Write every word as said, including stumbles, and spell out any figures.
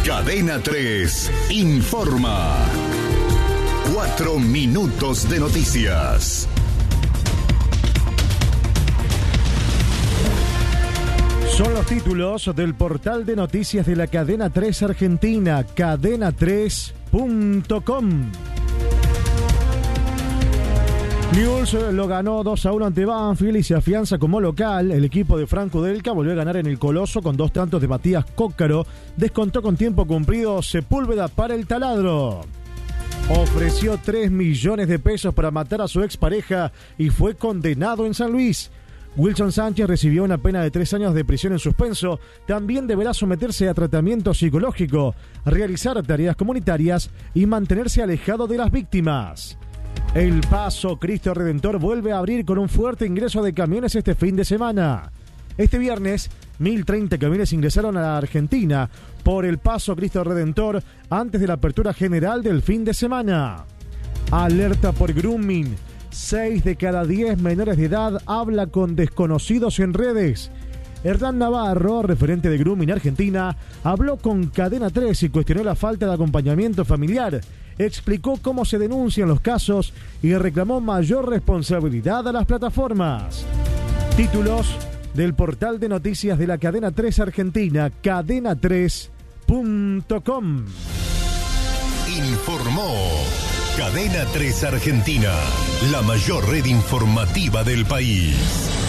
Cadena tres informa. Cuatro minutos de noticias. Son los títulos del portal de noticias de la Cadena tres Argentina, cadena tres punto com. Newell's lo ganó dos a uno ante Banfield y se afianza como local. El equipo de Franco Delca volvió a ganar en el Coloso con dos tantos de Matías Cócaro. Descontó con tiempo cumplido Sepúlveda para el taladro. Ofreció tres millones de pesos para matar a su expareja y fue condenado en San Luis. Wilson Sánchez recibió una pena de tres años de prisión en suspenso. También deberá someterse a tratamiento psicológico, realizar tareas comunitarias y mantenerse alejado de las víctimas. El Paso Cristo Redentor vuelve a abrir con un fuerte ingreso de camiones este fin de semana. Este viernes, mil treinta camiones ingresaron a la Argentina por el Paso Cristo Redentor antes de la apertura general del fin de semana. Alerta por grooming. Seis de cada diez menores de edad habla con desconocidos en redes. Hernán Navarro, referente de Grooming Argentina, habló con Cadena tres y cuestionó la falta de acompañamiento familiar. Explicó cómo se denuncian los casos y reclamó mayor responsabilidad a las plataformas. Títulos del portal de noticias de la Cadena tres Argentina, cadena tres punto com. Informó Cadena tres Argentina, la mayor red informativa del país.